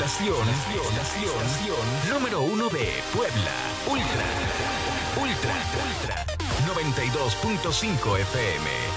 estación número 1 de Puebla. Ultra 92.5 FM.